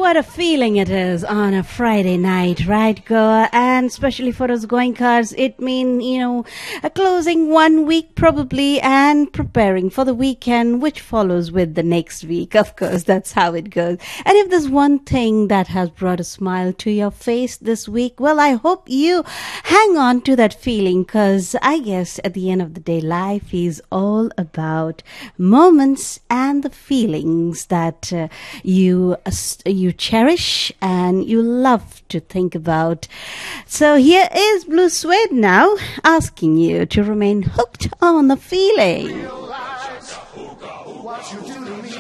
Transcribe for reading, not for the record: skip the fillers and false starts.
What a feeling it is on a Friday night, right, Goa? And especially for us Goenkars, it means, closing one week probably and preparing for the weekend, which follows with the next week. Of course, that's how it goes. And if there's one thing that has brought a smile to your face this week, well, I hope you hang on to that feeling, because I guess at the end of the day, life is all about moments and the feelings that you cherish and you love to think about. So here is Blue Suede now, asking you to remain hooked on the feeling. What you do